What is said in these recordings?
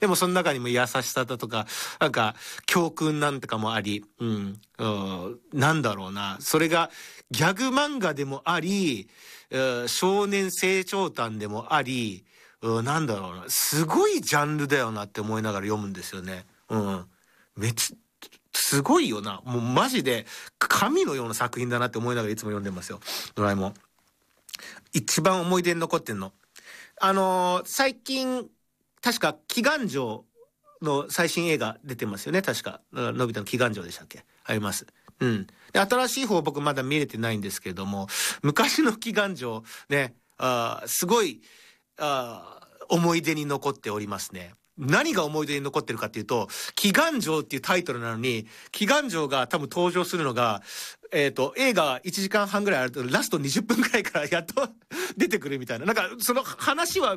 でもその中にも優しさだとか、なんか教訓なんとかもあり、なんだろうな、それがギャグ漫画でもあり、少年成長譚でもあり、なんだろうな、すごいジャンルだよなって思いながら読むんですよね。すごいよな。もうマジで神のような作品だなって思いながらいつも読んでますよ。ドラえもん。一番思い出に残ってんの。最近、確か祈願城の最新映画出てますよね。確か。のび太の祈願城でしたっけ？あります。で、新しい方僕まだ見れてないんですけれども、昔の祈願城ね、すごい、思い出に残っておりますね。何が思い出に残ってるかっていうと、祈願城っていうタイトルなのに、祈願城が多分登場するのが、映画1時間半ぐらいあると、ラスト20分ぐらいからやっと出てくるみたいな。なんか、その話は、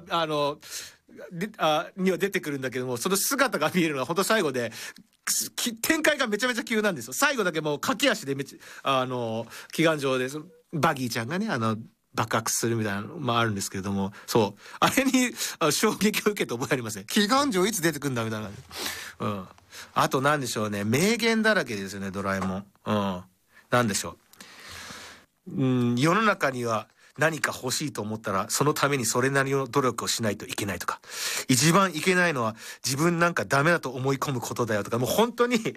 には出てくるんだけども、その姿が見えるのが本当最後で、展開がめちゃめちゃ急なんですよ。最後だけもう駆け足で祈願城で、バギーちゃんがね、爆発するみたいなのもあるんですけれども、そう。あれに衝撃を受けて覚えありますね。祈願城いつ出てくんだみたいな感じ。あと何でしょうね。名言だらけですよね、ドラえもん。何でしょう。世の中には何か欲しいと思ったら、そのためにそれなりの努力をしないといけないとか。一番いけないのは自分なんかダメだと思い込むことだよとか、もう本当に、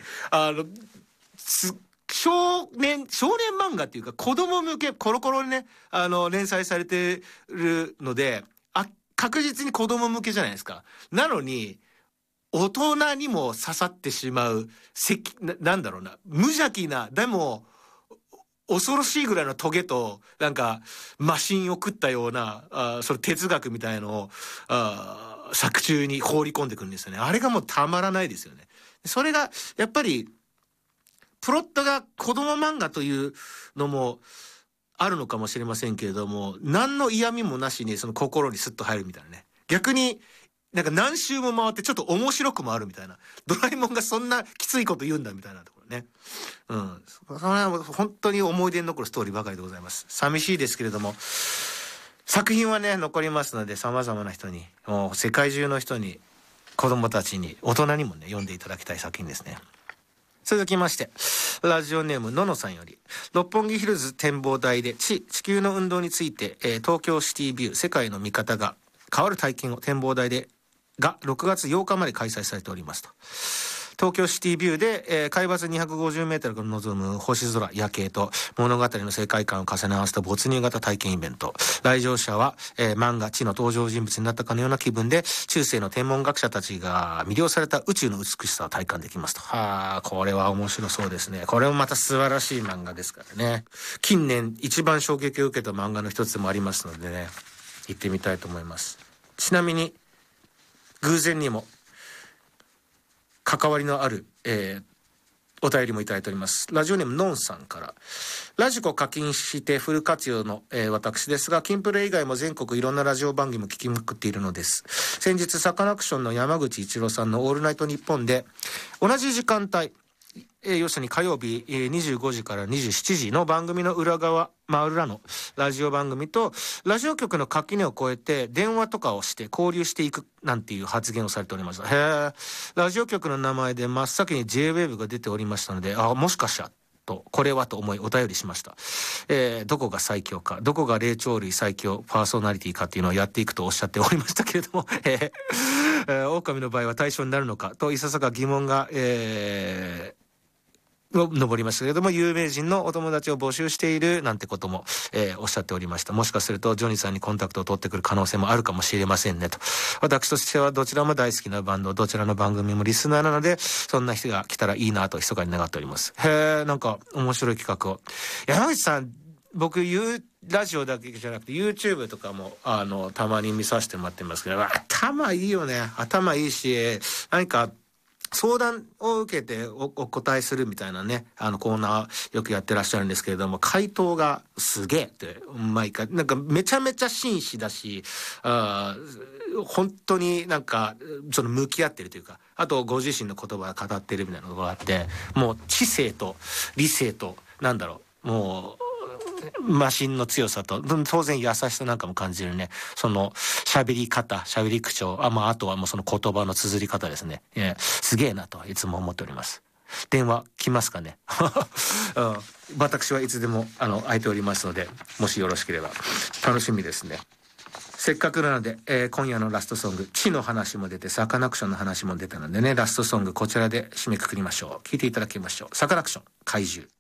少年漫画っていうか子供向け、コロコロにね、連載されてるので、確実に子供向けじゃないですか。なのに、大人にも刺さってしまう、なんだろうな、無邪気な、でも、恐ろしいぐらいのトゲと、なんか、マシンを食ったような、その哲学みたいのを、作中に放り込んでくるんですよね。あれがもうたまらないですよね。それが、やっぱり、プロットが子供漫画というのもあるのかもしれませんけれども、何の嫌味もなしにその心にスッと入るみたいなね。逆になんか何周も回ってちょっと面白くもあるみたいな。ドラえもんがそんなきついこと言うんだみたいなところね。それは本当に思い出に残るストーリーばかりでございます。寂しいですけれども、作品はね、残りますので、様々な人に、もう世界中の人に、子供たちに、大人にもね、読んでいただきたい作品ですね。続きまして、ラジオネームののさんより、六本木ヒルズ展望台で地球の運動について、東京シティビュー世界の見方が変わる体験を展望台でが6月8日まで開催されておりますと。東京シティビューで、海抜250メートルから望む星空、夜景と物語の世界観を重ね合わせた没入型体験イベント。来場者は、漫画、地の登場人物になったかのような気分で、中世の天文学者たちが魅了された宇宙の美しさを体感できますと。これは面白そうですね。これもまた素晴らしい漫画ですからね。近年一番衝撃を受けた漫画の一つでもありますのでね、行ってみたいと思います。ちなみに、偶然にも、関わりのある、お便りもいただいております。ラジオネームのんさんから。ラジコ課金してフル活用の、私ですが、キンプレ以外も全国いろんなラジオ番組も聞きまくっているのです。先日、サカナクションの山口一郎さんのオールナイトニッポンで、同じ時間帯、要するに火曜日、25時から27時の番組の裏側、裏のラジオ番組と、ラジオ局の垣根を越えて電話とかをして交流していくなんていう発言をされておりました。ラジオ局の名前で真っ先に J-Wave が出ておりましたので、もしかしたらと、これはと思いお便りしました。どこが最強か、どこが霊長類最強パーソナリティかっていうのをやっていくとおっしゃっておりましたけれども、狼の場合は対象になるのかといささか疑問が、上りましたけれども、有名人のお友達を募集しているなんてことも、おっしゃっておりました。もしかするとジョニーさんにコンタクトを取ってくる可能性もあるかもしれませんねと。私としてはどちらも大好きなバンド、どちらの番組もリスナーなので、そんな人が来たらいいなと密かに願っております。なんか面白い企画を。山口さん、僕ラジオだけじゃなくて YouTube とかもたまに見させてもらってますけど、頭いいよね。頭いいし、何か相談を受けてお答えするみたいなね、コーナーよくやってらっしゃるんですけれども、回答がすげえって、毎回、なんかめちゃめちゃ真摯だし、本当になんか、その向き合ってるというか、あとご自身の言葉を語ってるみたいなのがあって、もう知性と理性と、なんだろう、もマシンの強さと、当然優しさなんかも感じるね。その喋り方、喋り口調、あとはもうその言葉の綴り方ですね。すげえなといつも思っております。電話来ますかね、うん、私はいつでも空いておりますので、もしよろしければ。楽しみですね。せっかくなので、今夜のラストソング、地の話も出てサカナクションの話も出たのでね、ラストソングこちらで締めくくりましょう。聴いていただきましょう。サカナクション怪獣。